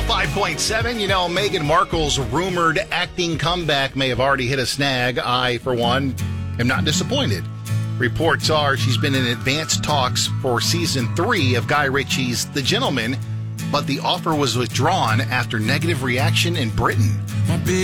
105.7. You know, Meghan Markle's rumored acting comeback may have already hit a snag. I, for one, am not disappointed. Reports are she's been in advanced talks for season 3 of Guy Ritchie's The Gentleman, but the offer was withdrawn after negative reaction in Britain.